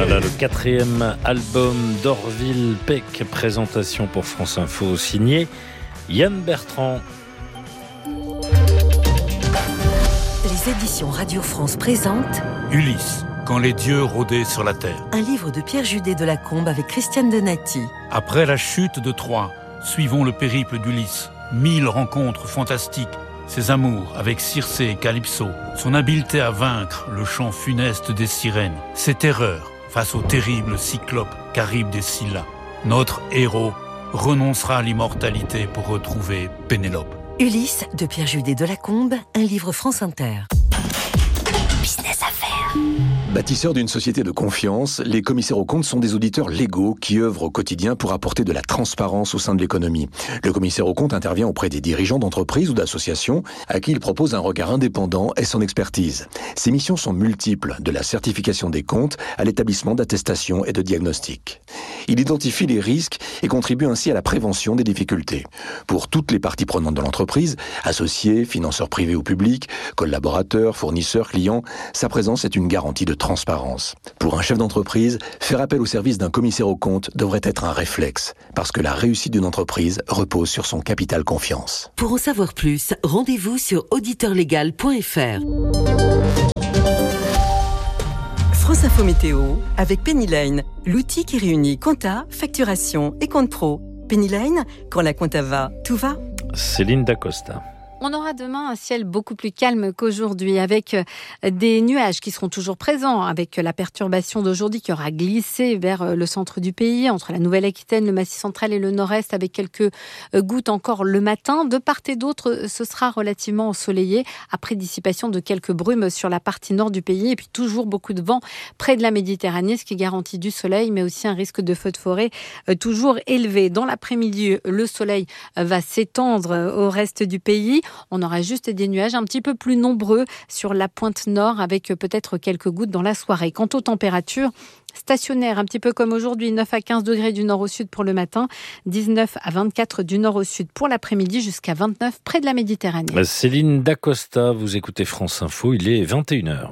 Voilà le 4e album d'Orville Peck, présentation pour France Info, signé Yann Bertrand. Les éditions Radio France présentent Ulysse, quand les dieux rôdaient sur la terre. Un livre de Pierre Judet de Lacombe avec Christiane Donati. Après la chute de Troie, suivons le périple d'Ulysse. 1000 rencontres fantastiques, ses amours avec Circé et Calypso, son habileté à vaincre le chant funeste des sirènes, ses terreurs face au terrible cyclope Charybde et Scylla. Notre héros renoncera à l'immortalité pour retrouver Pénélope. Ulysse de Pierre Judet de Lacombe, un livre France Inter. Business Affaires. Bâtisseurs d'une société de confiance, les commissaires aux comptes sont des auditeurs légaux qui œuvrent au quotidien pour apporter de la transparence au sein de l'économie. Le commissaire aux comptes intervient auprès des dirigeants d'entreprises ou d'associations à qui il propose un regard indépendant et son expertise. Ses missions sont multiples, de la certification des comptes à l'établissement d'attestations et de diagnostics. Il identifie les risques et contribue ainsi à la prévention des difficultés. Pour toutes les parties prenantes de l'entreprise, associés, financeurs privés ou publics, collaborateurs, fournisseurs, clients, sa présence est une garantie de transparence. Pour un chef d'entreprise, faire appel au service d'un commissaire aux comptes devrait être un réflexe, parce que la réussite d'une entreprise repose sur son capital confiance. Pour en savoir plus, rendez-vous sur auditeurlegal.fr. France Info Météo avec Penny Lane, l'outil qui réunit compta, facturation et compte pro. Penny Lane, quand la compta va, tout va. Céline Dacosta. On aura demain un ciel beaucoup plus calme qu'aujourd'hui, avec des nuages qui seront toujours présents, avec la perturbation d'aujourd'hui qui aura glissé vers le centre du pays, entre la Nouvelle-Aquitaine, le Massif central et le Nord-Est, avec quelques gouttes encore le matin. De part et d'autre, ce sera relativement ensoleillé, après dissipation de quelques brumes sur la partie nord du pays, et puis toujours beaucoup de vent près de la Méditerranée, ce qui garantit du soleil, mais aussi un risque de feu de forêt toujours élevé. Dans l'après-midi, le soleil va s'étendre au reste du pays. On aura juste des nuages un petit peu plus nombreux sur la pointe nord, avec peut-être quelques gouttes dans la soirée. Quant aux températures, stationnaires, un petit peu comme aujourd'hui, 9 à 15 degrés du nord au sud pour le matin, 19 à 24 du nord au sud pour l'après-midi, jusqu'à 29 près de la Méditerranée. Céline Dacosta, vous écoutez France Info, il est 21h.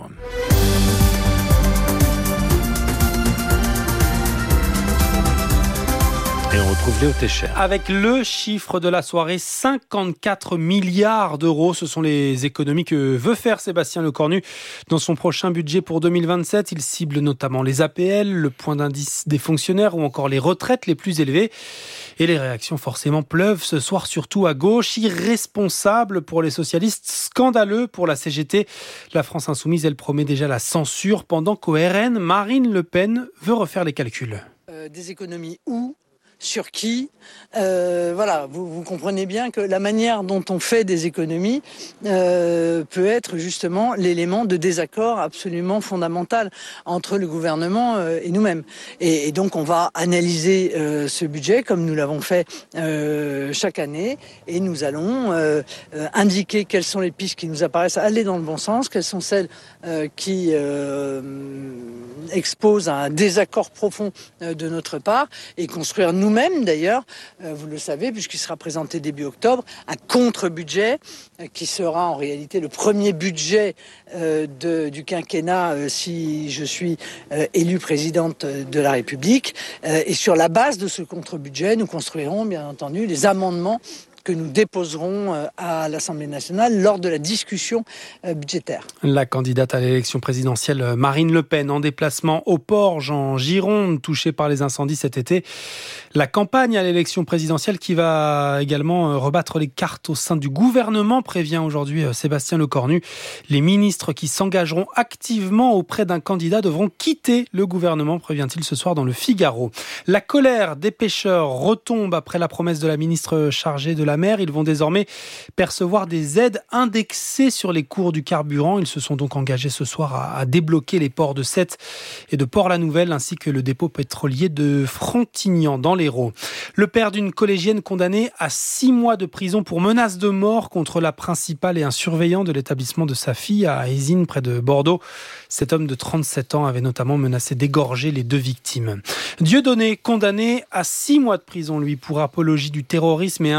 Et on retrouve Léo Técher. Avec le chiffre de la soirée, 54 milliards d'euros. Ce sont les économies que veut faire Sébastien Lecornu dans son prochain budget pour 2027. Il cible notamment les APL, le point d'indice des fonctionnaires ou encore les retraites les plus élevées. Et les réactions forcément pleuvent ce soir, surtout à gauche. Irresponsable pour les socialistes, scandaleux pour la CGT. La France Insoumise, elle promet déjà la censure, pendant qu'au RN, Marine Le Pen veut refaire les calculs. Des économies où ? Sur qui, voilà, vous comprenez bien que la manière dont on fait des économies peut être justement l'élément de désaccord absolument fondamental entre le gouvernement et nous-mêmes. Et donc on va analyser ce budget comme nous l'avons fait chaque année, et nous allons indiquer quelles sont les pistes qui nous apparaissent aller dans le bon sens, quelles sont celles qui exposent à un désaccord profond de notre part, et construire nous-mêmes d'ailleurs, vous le savez, puisqu'il sera présenté début octobre, un contre-budget qui sera en réalité le premier budget du quinquennat si je suis élue présidente de la République. Et sur la base de ce contre-budget, nous construirons bien entendu les amendements que nous déposerons à l'Assemblée nationale lors de la discussion budgétaire. La candidate à l'élection présidentielle Marine Le Pen en déplacement au Porge en Gironde, touchée par les incendies cet été. La campagne à l'élection présidentielle qui va également rebattre les cartes au sein du gouvernement, prévient aujourd'hui Sébastien Lecornu. Les ministres qui s'engageront activement auprès d'un candidat devront quitter le gouvernement, prévient-il ce soir dans le Figaro. La colère des pêcheurs retombe après la promesse de la ministre chargée de la mer. Ils vont désormais percevoir des aides indexées sur les cours du carburant. Ils se sont donc engagés ce soir à débloquer les ports de Sète et de Port-la-Nouvelle, ainsi que le dépôt pétrolier de Frontignan dans l'Hérault. Le père d'une collégienne condamnée à 6 mois de prison pour menace de mort contre la principale et un surveillant de l'établissement de sa fille à Ézines, près de Bordeaux. Cet homme de 37 ans avait notamment menacé d'égorger les 2 victimes. Dieudonné, condamné à 6 mois de prison, lui, pour apologie du terrorisme et injures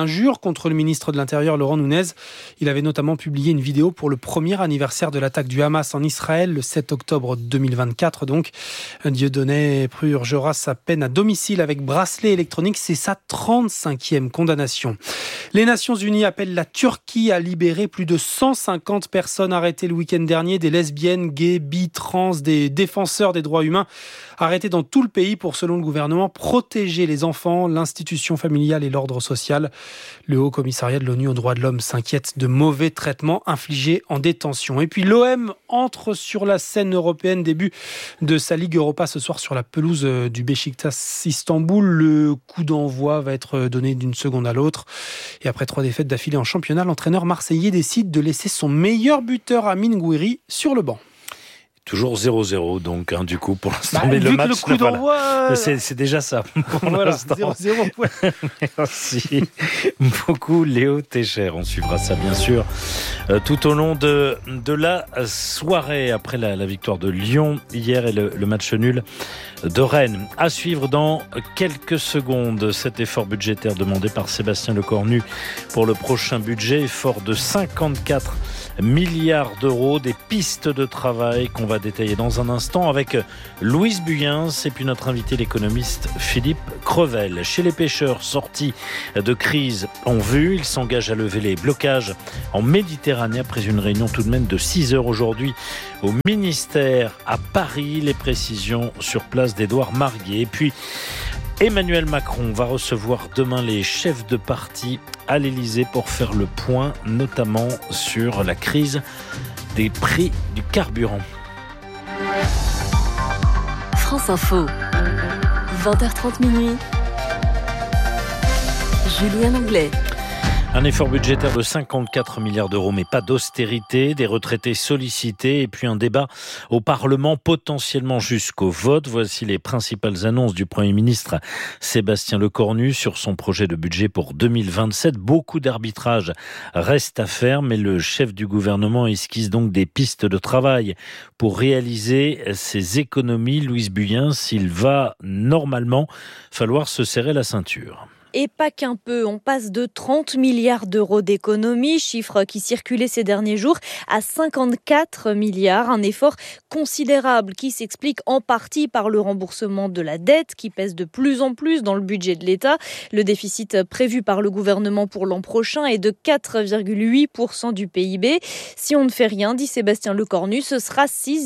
contre le ministre de l'Intérieur, Laurent Nunez. Il avait notamment publié une vidéo pour le premier anniversaire de l'attaque du Hamas en Israël, le 7 octobre 2024. Donc, Dieudonné purgera sa peine à domicile avec bracelet électronique. C'est sa 35e condamnation. Les Nations Unies appellent la Turquie à libérer plus de 150 personnes arrêtées le week-end dernier, des lesbiennes, gays, bi, trans, des défenseurs des droits humains arrêtés dans tout le pays pour, selon le gouvernement, protéger les enfants, l'institution familiale et l'ordre social. Le Haut Commissariat de l'ONU aux droits de l'homme s'inquiète de mauvais traitements infligés en détention. Et puis l'OM entre sur la scène européenne, début de sa Ligue Europa ce soir sur la pelouse du Beşiktaş Istanbul. Le coup d'envoi va être donné d'une seconde à l'autre. Et après 3 défaites d'affilée en championnat, l'entraîneur marseillais décide de laisser son meilleur buteur Amine Gouiri sur le banc. Toujours 0-0, donc, du coup, pour l'instant. Mais le match, le coup d'envoi... C'est déjà ça, pour voilà, l'instant. 0-0. Ouais. Merci beaucoup, Léo Técher. On suivra ça, bien sûr, tout au long de la soirée, après la victoire de Lyon hier et le match nul de Rennes. À suivre dans quelques secondes, cet effort budgétaire demandé par Sébastien Lecornu pour le prochain budget, effort de 54 milliards d'euros, des pistes de travail qu'on va détailler dans un instant avec Louise Buyens et puis notre invité l'économiste Philippe Crevel. Chez les pêcheurs sortis de crise en vue, ils s'engagent à lever les blocages en Méditerranée après une réunion tout de même de 6 heures aujourd'hui au ministère à Paris. Les précisions sur place d'Édouard Marguet. Et puis Emmanuel Macron va recevoir demain les chefs de parti à l'Élysée pour faire le point, notamment sur la crise des prix du carburant. France Info, 20h30 minuit. Julien Anglais. Un effort budgétaire de 54 milliards d'euros, mais pas d'austérité, des retraités sollicités et puis un débat au Parlement potentiellement jusqu'au vote. Voici les principales annonces du Premier ministre Sébastien Lecornu sur son projet de budget pour 2027. Beaucoup d'arbitrages restent à faire, mais le chef du gouvernement esquisse donc des pistes de travail pour réaliser ces économies. Louise Buyens, il va normalement falloir se serrer la ceinture. Et pas qu'un peu, on passe de 30 milliards d'euros d'économies, chiffre qui circulait ces derniers jours, à 54 milliards, un effort considérable qui s'explique en partie par le remboursement de la dette qui pèse de plus en plus dans le budget de l'État. Le déficit prévu par le gouvernement pour l'an prochain est de 4,8% du PIB. Si on ne fait rien, dit Sébastien Lecornu, ce sera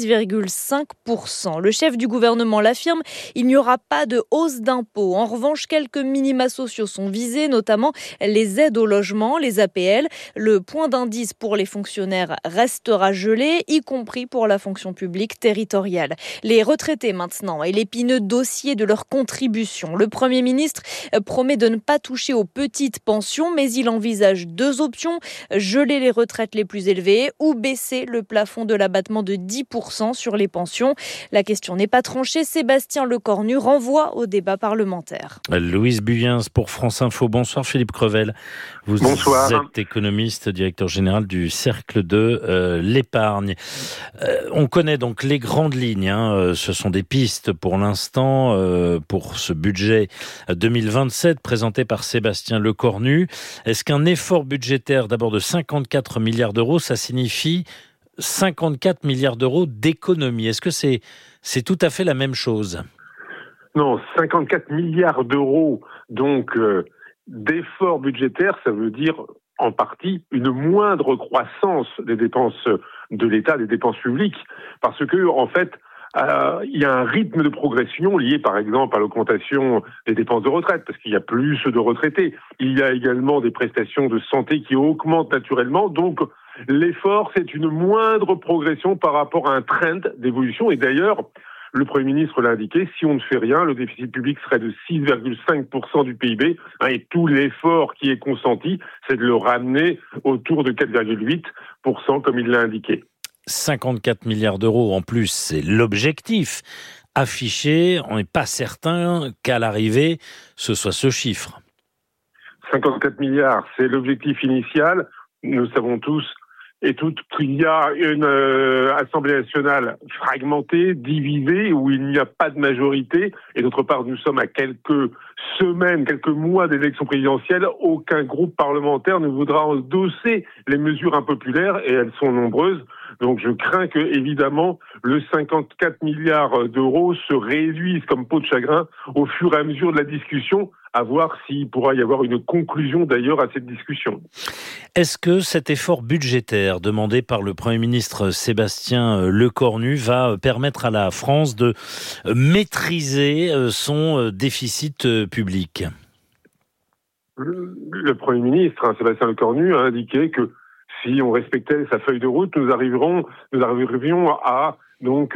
6,5%. Le chef du gouvernement l'affirme, il n'y aura pas de hausse d'impôts. En revanche, quelques minima sociaux sont visés, notamment les aides au logement, les APL. Le point d'indice pour les fonctionnaires restera gelé, y compris pour la fonction publique territoriale. Les retraités maintenant et l'épineux dossier de leur contribution. Le Premier ministre promet de ne pas toucher aux petites pensions, mais il envisage 2 options, geler les retraites les plus élevées ou baisser le plafond de l'abattement de 10% sur les pensions. La question n'est pas tranchée. Sébastien Lecornu renvoie au débat parlementaire. Louise Buyens pour France Info. Bonsoir Philippe Crevel. Vous êtes économiste, directeur général du Cercle de l'épargne. On connaît donc les grandes lignes. Ce sont des pistes pour l'instant pour ce budget 2027 présenté par Sébastien Lecornu. Est-ce qu'un effort budgétaire d'abord de 54 milliards d'euros, ça signifie 54 milliards d'euros d'économie? Est-ce que c'est tout à fait la même chose? Non, 54 milliards d'euros donc d'efforts budgétaires, ça veut dire en partie une moindre croissance des dépenses de l'État, des dépenses publiques, parce que en fait, il y a un rythme de progression lié par exemple à l'augmentation des dépenses de retraite, parce qu'il y a plus de retraités. Il y a également des prestations de santé qui augmentent naturellement, donc l'effort c'est une moindre progression par rapport à un trend d'évolution. Et d'ailleurs, le Premier ministre l'a indiqué, si on ne fait rien, le déficit public serait de 6,5% du PIB, et tout l'effort qui est consenti, c'est de le ramener autour de 4,8%, comme il l'a indiqué. 54 milliards d'euros en plus, c'est l'objectif affiché. On n'est pas certain qu'à l'arrivée, ce soit ce chiffre. 54 milliards, c'est l'objectif initial. Nous savons tous Et il y a une Assemblée nationale fragmentée, divisée, où il n'y a pas de majorité. Et d'autre part, nous sommes à quelques semaines, quelques mois d'élections présidentielles. Aucun groupe parlementaire ne voudra endosser les mesures impopulaires, et elles sont nombreuses. Donc je crains que, évidemment, le 54 milliards d'euros se réduise comme peau de chagrin au fur et à mesure de la discussion, à voir s'il pourra y avoir une conclusion d'ailleurs à cette discussion. Est-ce que cet effort budgétaire demandé par le Premier ministre Sébastien Lecornu va permettre à la France de maîtriser son déficit public ? Le Premier ministre, Sébastien Lecornu, a indiqué que si on respectait sa feuille de route, nous arriverions à donc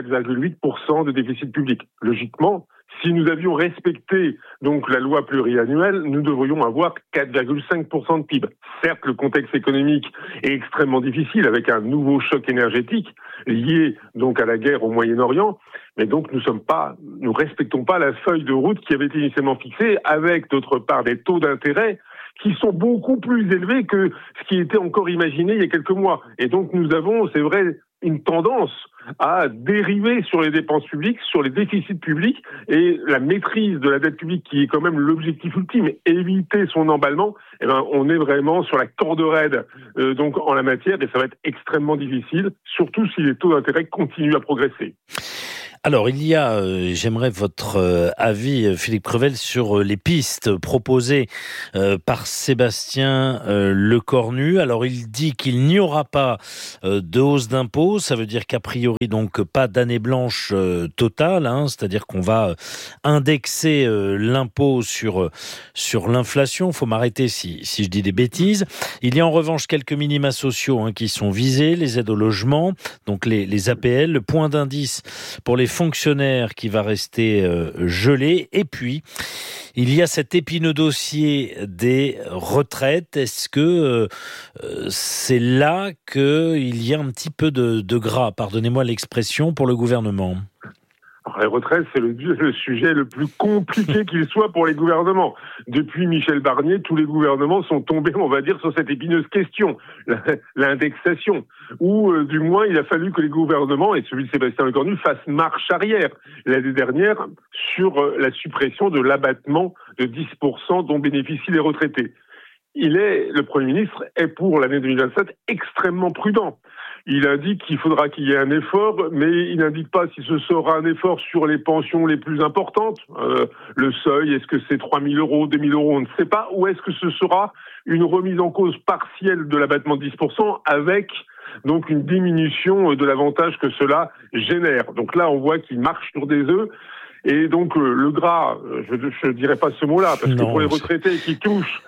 4,8% de déficit public. Logiquement, si nous avions respecté donc la loi pluriannuelle, nous devrions avoir 4,5% de PIB. Certes, le contexte économique est extrêmement difficile avec un nouveau choc énergétique lié donc à la guerre au Moyen-Orient, mais donc nous respectons pas la feuille de route qui avait été initialement fixée, avec d'autre part des taux d'intérêt qui sont beaucoup plus élevés que ce qui était encore imaginé il y a quelques mois. Et donc nous avons, c'est vrai, une tendance à dériver sur les dépenses publiques, sur les déficits publics, et la maîtrise de la dette publique, qui est quand même l'objectif ultime, éviter son emballement. Eh ben, on est vraiment sur la corde raide donc en la matière, et ça va être extrêmement difficile, surtout si les taux d'intérêt continuent à progresser. Alors, il y a, j'aimerais votre avis, Philippe Crevel, sur les pistes proposées par Sébastien Lecornu. Alors, il dit qu'il n'y aura pas de hausse d'impôts. Ça veut dire qu'a priori, donc, pas d'année blanche totale, c'est-à-dire qu'on va indexer l'impôt sur l'inflation. Il faut m'arrêter si je dis des bêtises. Il y a en revanche quelques minima sociaux qui sont visés, les aides au logement, donc les APL, le point d'indice pour les fonctionnaires qui va rester gelé. Et puis, il y a cet épineux dossier des retraites. Est-ce que c'est là qu'il y a un petit peu de gras, pardonnez-moi l'expression, pour le gouvernement ? Alors, les retraites, c'est le sujet le plus compliqué qu'il soit pour les gouvernements. Depuis Michel Barnier, tous les gouvernements sont tombés, on va dire, sur cette épineuse question, l'indexation. Ou du moins, il a fallu que les gouvernements, et celui de Sébastien Lecornu, fassent marche arrière l'année dernière sur la suppression de l'abattement de 10% dont bénéficient les retraités. Le Premier ministre est pour l'année 2027 extrêmement prudent. Il indique qu'il faudra qu'il y ait un effort, mais il n'indique pas si ce sera un effort sur les pensions les plus importantes. Le seuil, est-ce que c'est 3 000 euros, 2 000 euros, on ne sait pas. Ou est-ce que ce sera une remise en cause partielle de l'abattement de 10% avec donc une diminution de l'avantage que cela génère. Donc là, on voit qu'il marche sur des œufs. Et donc le gras, je dirais pas ce mot-là, parce que pour les retraités qui touchent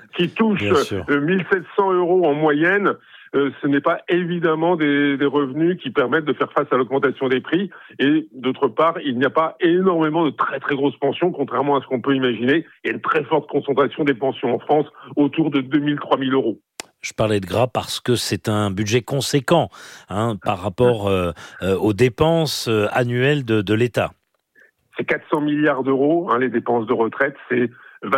1 700 euros en moyenne, ce n'est pas évidemment des revenus qui permettent de faire face à l'augmentation des prix. Et d'autre part, il n'y a pas énormément de très très grosses pensions, contrairement à ce qu'on peut imaginer. Il y a une très forte concentration des pensions en France, autour de 2 000, 3 000 euros. Je parlais de gras parce que c'est un budget conséquent par rapport aux dépenses annuelles de l'État. C'est 400 milliards d'euros, les dépenses de retraite, c'est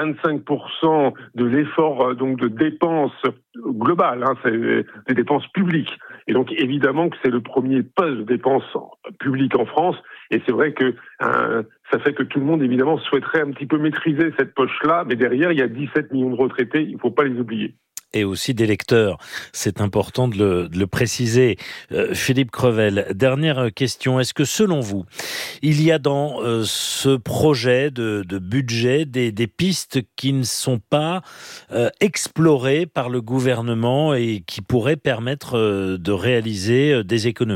25% de l'effort donc de dépenses globales, c'est des dépenses publiques. Et donc évidemment que c'est le premier poste de dépenses publiques en France. Et c'est vrai que ça fait que tout le monde évidemment souhaiterait un petit peu maîtriser cette poche-là, mais derrière il y a 17 millions de retraités, il ne faut pas les oublier. Et aussi d'électeurs. C'est important de le préciser. Philippe Crevel, dernière question. Est-ce que selon vous, il y a dans ce projet de budget des pistes qui ne sont pas explorées par le gouvernement et qui pourraient permettre de réaliser des économies ?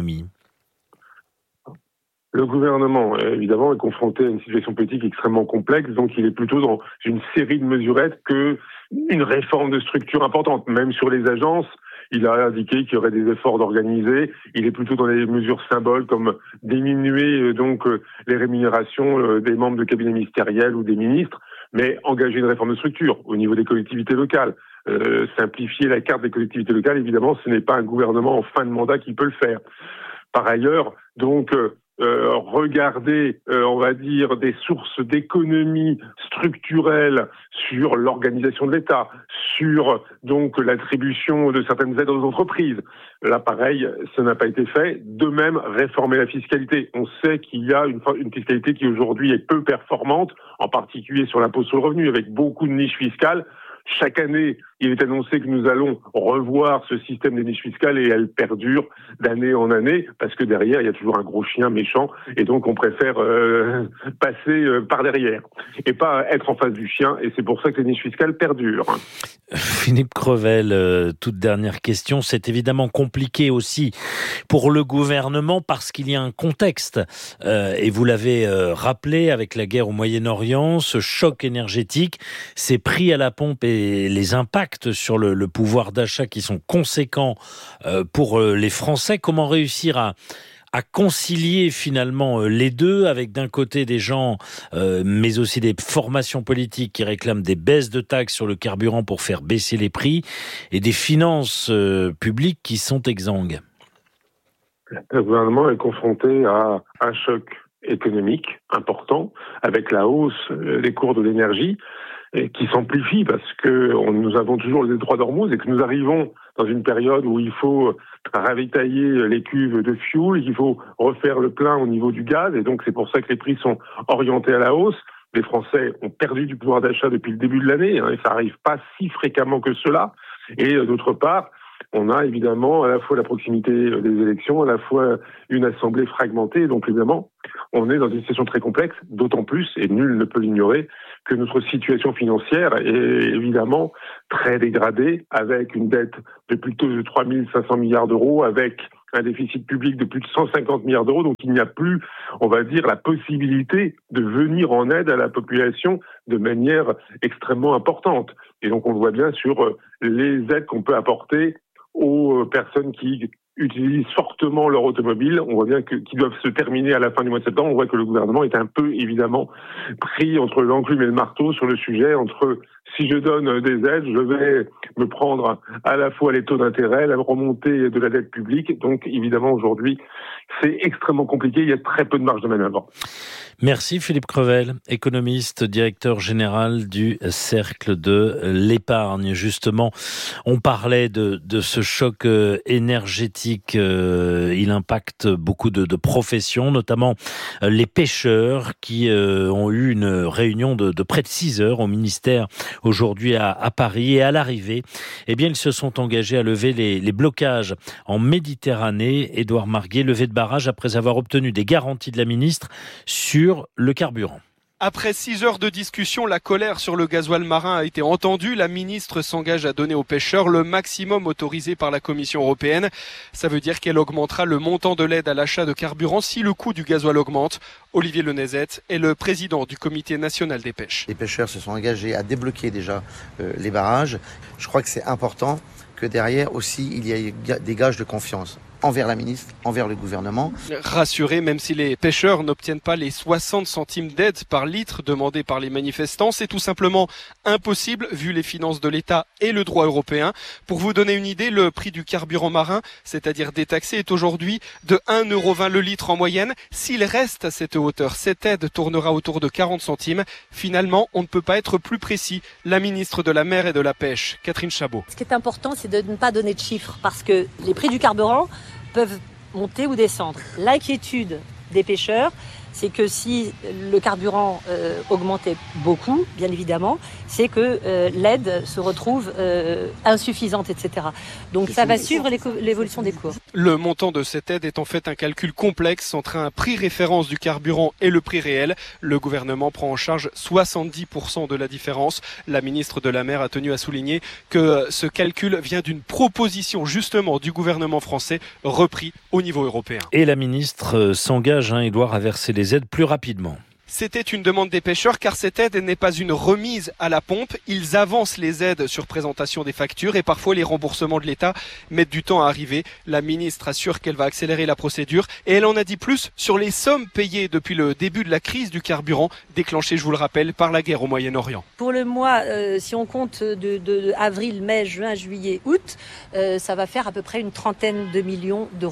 Le gouvernement, évidemment, est confronté à une situation politique extrêmement complexe, donc il est plutôt dans une série de mesurettes qu'une réforme de structure importante. Même sur les agences, il a indiqué qu'il y aurait des efforts d'organiser. Il est plutôt dans les mesures symboles, comme diminuer les rémunérations des membres de cabinet ministériel ou des ministres, mais engager une réforme de structure au niveau des collectivités locales. Simplifier la carte des collectivités locales, évidemment, ce n'est pas un gouvernement en fin de mandat qui peut le faire. Par ailleurs, regarder, on va dire, des sources d'économie structurelles sur l'organisation de l'État, sur donc l'attribution de certaines aides aux entreprises. Là, pareil, ça n'a pas été fait. De même, réformer la fiscalité. On sait qu'il y a une fiscalité qui aujourd'hui est peu performante, en particulier sur l'impôt sur le revenu, avec beaucoup de niches fiscales. Chaque année, il est annoncé que nous allons revoir ce système des niches fiscales et elles perdurent d'année en année parce que derrière, il y a toujours un gros chien méchant et donc on préfère passer par derrière et pas être en face du chien et c'est pour ça que les niches fiscales perdurent. Philippe Crevel, toute dernière question. C'est évidemment compliqué aussi pour le gouvernement parce qu'il y a un contexte et vous l'avez rappelé avec la guerre au Moyen-Orient, ce choc énergétique, ces prix à la pompe et les impacts sur le pouvoir d'achat qui sont conséquents pour les Français. Comment réussir à concilier finalement les deux avec d'un côté des gens mais aussi des formations politiques qui réclament des baisses de taxes sur le carburant pour faire baisser les prix et des finances publiques qui sont exsangues? Le gouvernement est confronté à un choc économique important avec la hausse des cours de l'énergie et qui s'amplifie parce que nous avons toujours le détroit d'Ormuz et que nous arrivons dans une période où il faut ravitailler les cuves de fioul, il faut refaire le plein au niveau du gaz et donc c'est pour ça que les prix sont orientés à la hausse. Les Français ont perdu du pouvoir d'achat depuis le début de l'année et ça n'arrive pas si fréquemment que cela. Et d'autre part, on a évidemment à la fois la proximité des élections, à la fois une assemblée fragmentée. Donc évidemment, on est dans une situation très complexe, d'autant plus, et nul ne peut l'ignorer, que notre situation financière est évidemment très dégradée, avec une dette de plus de 3 500 milliards d'euros, avec un déficit public de plus de 150 milliards d'euros. Donc il n'y a plus, on va dire, la possibilité de venir en aide à la population de manière extrêmement importante. Et donc on le voit bien sur les aides qu'on peut apporter aux personnes qui utilisent fortement leur automobile. On voit bien qu'ils doivent se terminer à la fin du mois de septembre. On voit que le gouvernement est un peu, évidemment, pris entre l'enclume et le marteau sur le sujet, entre si je donne des aides, je vais me prendre à la fois les taux d'intérêt, la remontée de la dette publique. Donc, évidemment, aujourd'hui, c'est extrêmement compliqué. Il y a très peu de marge de manœuvre. Merci Philippe Crevel, économiste, directeur général du Cercle de l'Épargne. Justement, on parlait de ce choc énergétique. Il impacte beaucoup de professions, notamment les pêcheurs qui ont eu une réunion de près de 6 heures au ministère aujourd'hui à Paris. Et à l'arrivée, eh bien, ils se sont engagés à lever les blocages en Méditerranée. Édouard Marguet, levé de barrage après avoir obtenu des garanties de la ministre sur le carburant. Après 6 heures de discussion, la colère sur le gasoil marin a été entendue. La ministre s'engage à donner aux pêcheurs le maximum autorisé par la Commission européenne. Ça veut dire qu'elle augmentera le montant de l'aide à l'achat de carburant si le coût du gasoil augmente. Olivier Lenezet est le président du Comité national des pêches. Les pêcheurs se sont engagés à débloquer déjà les barrages. Je crois que c'est important que derrière aussi il y ait des gages de confiance envers la ministre, envers le gouvernement. Rassurés, même si les pêcheurs n'obtiennent pas les 60 centimes d'aide par litre demandés par les manifestants, c'est tout simplement impossible vu les finances de l'État et le droit européen. Pour vous donner une idée, le prix du carburant marin, c'est-à-dire détaxé, est aujourd'hui de 1,20 € le litre en moyenne. S'il reste à cette hauteur, cette aide tournera autour de 40 centimes. Finalement, on ne peut pas être plus précis. La ministre de la Mer et de la Pêche, Catherine Chabot. Ce qui est important, c'est de ne pas donner de chiffres parce que les prix du carburant peuvent monter ou descendre. L'inquiétude des pêcheurs, c'est que si le carburant augmentait beaucoup, bien évidemment, c'est que l'aide se retrouve insuffisante, etc. Donc ça va suivre l'évolution des cours. Le montant de cette aide est en fait un calcul complexe entre un prix référence du carburant et le prix réel. Le gouvernement prend en charge 70% de la différence. La ministre de la Mer a tenu à souligner que ce calcul vient d'une proposition justement du gouvernement français repris au niveau européen. Et la ministre s'engage, Édouard, à verser les aides plus rapidement. C'était une demande des pêcheurs car cette aide n'est pas une remise à la pompe. Ils avancent les aides sur présentation des factures et parfois les remboursements de l'État mettent du temps à arriver. La ministre assure qu'elle va accélérer la procédure et elle en a dit plus sur les sommes payées depuis le début de la crise du carburant déclenchée, je vous le rappelle, par la guerre au Moyen-Orient. Pour le mois, si on compte de avril, mai, juin, juillet, août, ça va faire à peu près une trentaine de millions d'euros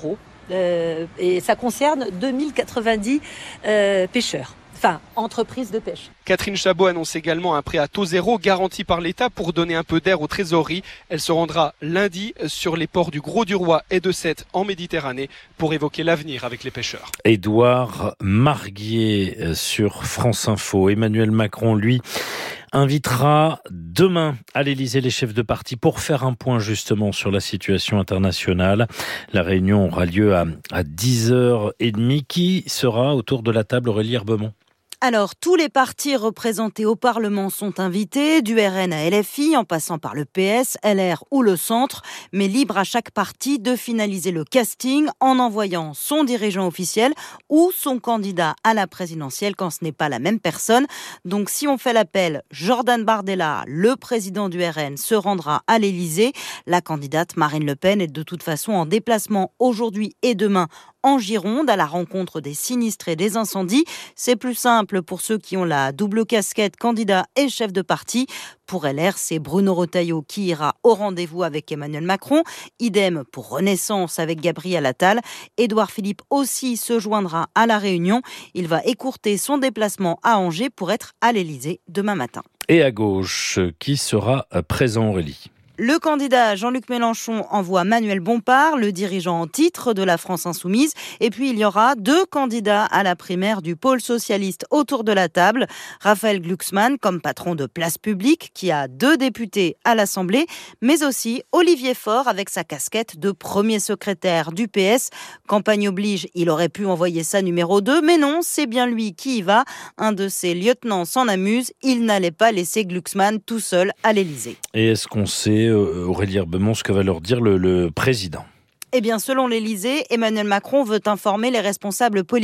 Et ça concerne 2090 pêcheurs. Enfin, entreprise de pêche. Catherine Chabot annonce également un prêt à taux zéro garanti par l'État pour donner un peu d'air aux trésoreries. Elle se rendra lundi sur les ports du Gros-du-Roi et de Sète en Méditerranée pour évoquer l'avenir avec les pêcheurs. Édouard Marguier sur France Info. Emmanuel Macron, lui, invitera demain à l'Élysée les chefs de parti pour faire un point justement sur la situation internationale. La réunion aura lieu à 10h30. Qui sera autour de la table, Aurélie Herbemont? Alors, tous les partis représentés au Parlement sont invités, du RN à LFI, en passant par le PS, LR ou le Centre, mais libre à chaque parti de finaliser le casting en envoyant son dirigeant officiel ou son candidat à la présidentielle quand ce n'est pas la même personne. Donc, si on fait l'appel, Jordan Bardella, le président du RN, se rendra à l'Élysée. La candidate Marine Le Pen est de toute façon en déplacement aujourd'hui et demain en Gironde, à la rencontre des sinistrés des incendies. C'est plus simple pour ceux qui ont la double casquette candidat et chef de parti. Pour LR, c'est Bruno Retailleau qui ira au rendez-vous avec Emmanuel Macron. Idem pour Renaissance avec Gabriel Attal. Édouard Philippe aussi se joindra à la réunion. Il va écourter son déplacement à Angers pour être à l'Élysée demain matin. Et à gauche, qui sera présent, Aurélie? Le candidat Jean-Luc Mélenchon envoie Manuel Bompard, le dirigeant en titre de la France Insoumise. Et puis il y aura 2 candidats à la primaire du pôle socialiste autour de la table. Raphaël Glucksmann comme patron de Place Publique, qui a 2 députés à l'Assemblée, mais aussi Olivier Faure avec sa casquette de premier secrétaire du PS. Campagne oblige, il aurait pu envoyer sa numéro 2, mais non, c'est bien lui qui y va. Un de ses lieutenants s'en amuse, il n'allait pas laisser Glucksmann tout seul à l'Élysée. Et est-ce qu'on sait, Aurélie Herbemont, ce que va leur dire le président? Eh bien, selon l'Élysée, Emmanuel Macron veut informer les responsables politiques